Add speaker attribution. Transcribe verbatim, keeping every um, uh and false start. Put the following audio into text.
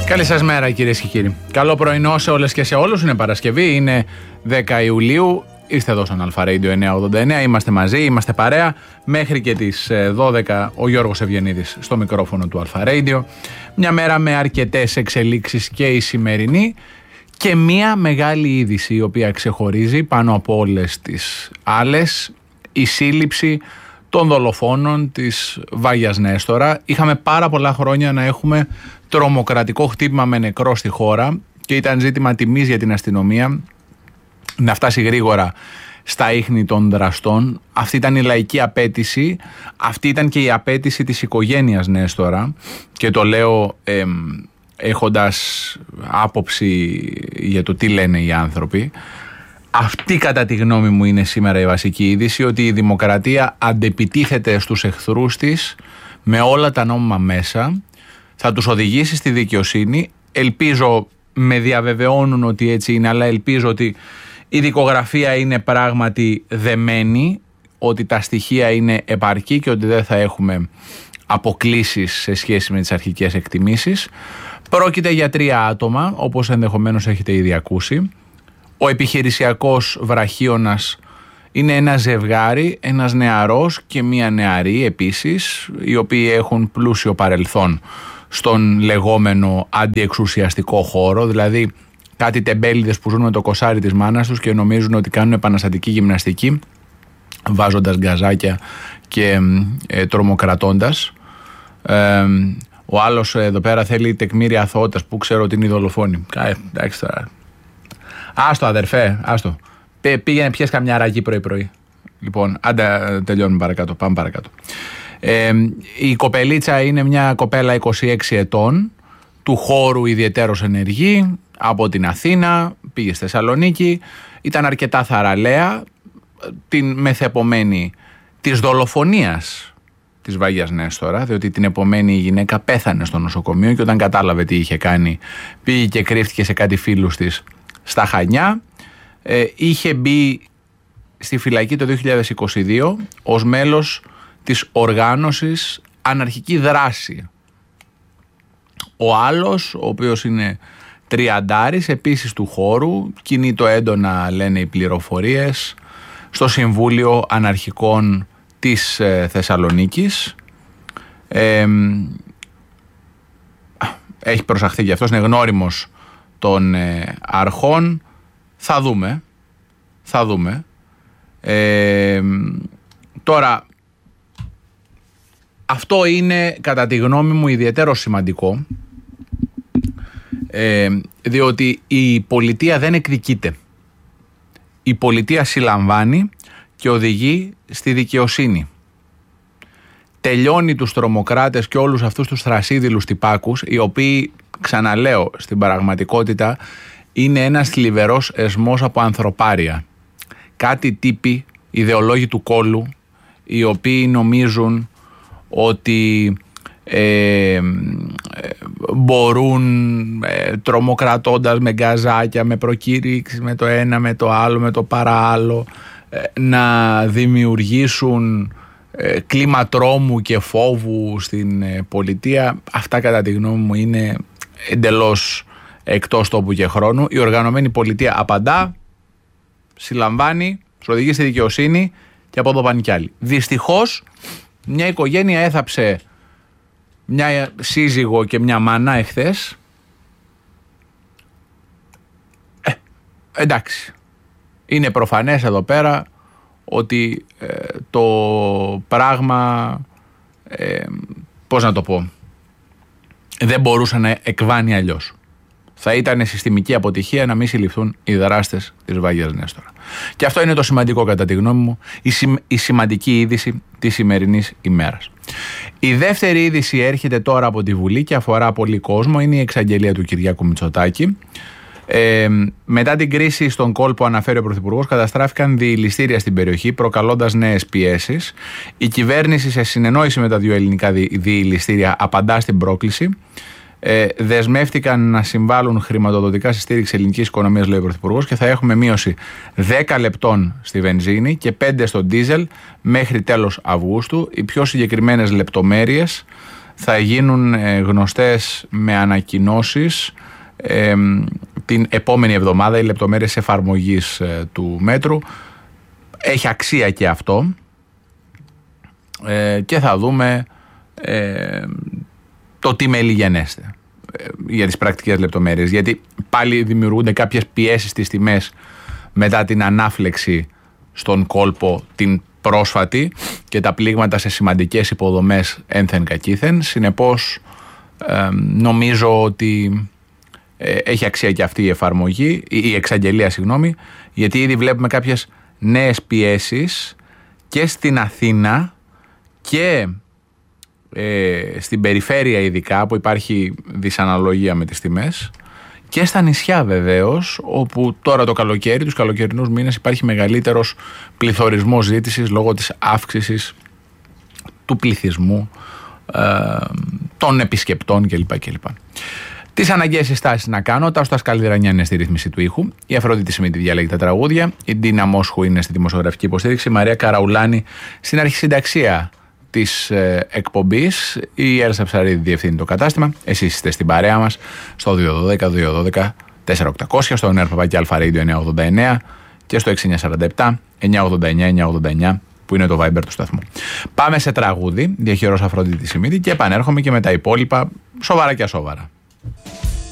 Speaker 1: Καλή σας μέρα κυρίες και κύριοι. Καλό πρωινό σε όλες και σε όλους. Είναι Παρασκευή, είναι δέκα Ιουλίου. Είστε εδώ στον Αλφα Radio εννιακόσια ογδόντα εννέα. Είμαστε μαζί, είμαστε παρέα. Μέχρι και τις δώδεκα ο Γιώργος Ευγενίδης στο μικρόφωνο του Αλφα Radio. Μια μέρα με αρκετές εξελίξεις και η σημερινή. Και μια μεγάλη είδηση η οποία ξεχωρίζει πάνω από όλες τις άλλες. Η σύλληψη των δολοφόνων της Βάγιας Νέστορα. Είχαμε πάρα πολλά χρόνια να έχουμε τρομοκρατικό χτύπημα με νεκρό στη χώρα και ήταν ζήτημα τιμής για την αστυνομία να φτάσει γρήγορα στα ίχνη των δραστών. Αυτή ήταν η λαϊκή απέτηση, αυτή ήταν και η απέτηση της οικογένειας Νέστορα και το λέω ε, έχοντας άποψη για το τι λένε οι άνθρωποι. Αυτή κατά τη γνώμη μου είναι σήμερα η βασική είδηση, ότι η δημοκρατία αντεπιτίθεται στους εχθρούς της με όλα τα νόμιμα μέσα, θα τους οδηγήσει στη δικαιοσύνη. Ελπίζω, με διαβεβαιώνουν ότι έτσι είναι, αλλά ελπίζω ότι η δικογραφία είναι πράγματι δεμένη, ότι τα στοιχεία είναι επαρκή και ότι δεν θα έχουμε αποκλίσεις σε σχέση με τις αρχικές εκτιμήσεις. Πρόκειται για τρία άτομα, όπως ενδεχομένως έχετε ήδη ακούσει. Ο επιχειρησιακός βραχίωνας είναι ένα ζευγάρι, ένας νεαρός και μία νεαρή επίσης, οι οποίοι έχουν πλούσιο παρελθόν στον λεγόμενο αντιεξουσιαστικό χώρο, δηλαδή κάτι τεμπέληδες που ζουν με το κοσάρι της μάνας τους και νομίζουν ότι κάνουν επαναστατική γυμναστική βάζοντας γκαζάκια και ε, τρομοκρατώντας. Ε, ο άλλος εδώ πέρα θέλει τεκμήρια αθωότητας που ξέρω ότι είναι οι δολοφόνοι. Ε, εντάξει τώρα. Άστο αδερφέ, άστο. Πήγαινε πιες καμιά ραγή πρωί-πρωί. Λοιπόν, άντα τελειώνουμε παρακάτω, πάμε παρακάτω. Ε, η κοπελίτσα είναι μια κοπέλα είκοσι έξι ετών, του χώρου ιδιαιτέρως ενεργή, από την Αθήνα, πήγε στη Θεσσαλονίκη, ήταν αρκετά θαραλέα, την μεθεπομένη της δολοφονίας της Βάγιας Νέστορα, διότι την επομένη η γυναίκα πέθανε στο νοσοκομείο και όταν κατάλαβε τι είχε κάνει πήγε και κρύφτηκε σε κάτι φίλους της στα Χανιά. Ε, είχε μπει στη φυλακή το δύο χιλιάδες είκοσι δύο ως μέλος της οργάνωσης Αναρχική Δράση. Ο άλλος, ο οποίος είναι τριαντάρης, επίσης του χώρου, κινείται έντονα, λένε οι πληροφορίες, στο Συμβούλιο Αναρχικών της ε, Θεσσαλονίκης. Ε, έχει προσαχθεί και αυτός, είναι γνώριμος των ε, αρχών. Θα δούμε. Θα δούμε. Ε, τώρα, αυτό είναι κατά τη γνώμη μου ιδιαίτερο σημαντικό, ε, διότι η πολιτεία δεν εκδικείται. Η πολιτεία συλλαμβάνει και οδηγεί στη δικαιοσύνη. Τελειώνει τους τρομοκράτες και όλους αυτούς τους θρασίδηλους τυπάκους, οι οποίοι, ξαναλέω, στην πραγματικότητα είναι ένας θλιβερός εσμός από ανθρωπάρια. Κάτι τύποι ιδεολόγοι του κόλου, οι οποίοι νομίζουν ότι ε, μπορούν ε, τρομοκρατώντας με γκαζάκια, με προκήρυξης, με το ένα, με το άλλο, με το παραάλλο, ε, να δημιουργήσουν ε, κλίμα τρόμου και φόβου στην ε, πολιτεία. Αυτά κατά τη γνώμη μου είναι εντελώς εκτός τόπου και χρόνου. Η οργανωμένη πολιτεία απαντά, συλλαμβάνει, σου οδηγεί στη δικαιοσύνη και από εδώ πάνε κι άλλοι. Δυστυχώς μια οικογένεια έθαψε μια σύζυγο και μια μάνα εχθές. Ε, εντάξει. Είναι προφανές εδώ πέρα ότι ε, το πράγμα, ε, πώς να το πω, δεν μπορούσε να εκβάνει αλλιώς. Θα ήταν συστημική αποτυχία να μην συλληφθούν οι δράστες της Βάγιας Νέστορα. Και αυτό είναι το σημαντικό κατά τη γνώμη μου, η, σημ, η σημαντική είδηση της σημερινής ημέρας. Η δεύτερη είδηση έρχεται τώρα από τη Βουλή και αφορά πολύ κόσμο, είναι η εξαγγελία του Κυριάκου Μητσοτάκη. Ε, μετά την κρίση στον κόλπο, αναφέρει ο Πρωθυπουργός, καταστράφηκαν διηληστήρια στην περιοχή, προκαλώντας νέες πιέσεις. Η κυβέρνηση, σε συνεννόηση με τα δύο ελληνικά διηληστήρια, απαντά στην πρόκληση. Ε, δεσμεύτηκαν να συμβάλλουν χρηματοδοτικά στη στήριξη ελληνικής οικονομίας, λέει ο Πρωθυπουργός, και θα έχουμε μείωση δέκα λεπτών στη βενζίνη και πέντε στο ντίζελ μέχρι τέλος Αυγούστου. Οι πιο συγκεκριμένες λεπτομέρειες θα γίνουν γνωστές με ανακοινώσεις ε, την επόμενη εβδομάδα, οι λεπτομέρειες εφαρμογής ε, του μέτρου. Έχει αξία και αυτό ε, και θα δούμε ε, το τι μελιγενέστε ε, για τις πρακτικές λεπτομέρειες, γιατί πάλι δημιουργούνται κάποιες πιέσεις στις τιμές μετά την ανάφλεξη στον κόλπο την πρόσφατη και τα πλήγματα σε σημαντικές υποδομές ένθεν κακήθεν. Συνεπώς ε, νομίζω ότι ε, έχει αξία και αυτή η εφαρμογή, η εξαγγελία συγγνώμη, γιατί ήδη βλέπουμε κάποιες νέες πιέσεις και στην Αθήνα και ε, στην περιφέρεια ειδικά, που υπάρχει δυσαναλογία με τις τιμές, και στα νησιά βεβαίως, όπου τώρα το καλοκαίρι, τους καλοκαιρινούς μήνες, υπάρχει μεγαλύτερος πληθωρισμός ζήτησης λόγω της αύξησης του πληθυσμού, ε, των επισκεπτών κλπ. κλπ. Τις αναγκαίες συστάσεις να κάνω. Τα Στας Καλδυρανιά είναι στη ρύθμιση του ήχου. Η Αφροδίτη Σιμίτη διαλέγει τα τραγούδια. Η Ντίνα Μόσχου είναι στη δημοσιογραφική υποστήριξη. Η Μαρία Καραουλάνη στην αρχισυνταξία της ε, εκπομπής. Η Έλσα Ψαρίδη διευθύνει το κατάστημα. Εσείς είστε στην παρέα μας στο δύο ένα δύο δύο ένα δύο τέσσερα οκτώ μηδέν μηδέν, στο νεαρπαπάκι αλφα ρέιντιο εννιακόσια ογδόντα εννέα και στο έξι εννιά τέσσερα επτά εννιακόσια ογδόντα εννέα εννιακόσια ογδόντα εννέα που είναι το Viber του σταθμού. Πάμε σε τραγούδι, διαχειρός Αφροδίτη Σιμίτη, και επανέρχομαι και με τα υπόλοιπα σοβαρά και ασόβαρα.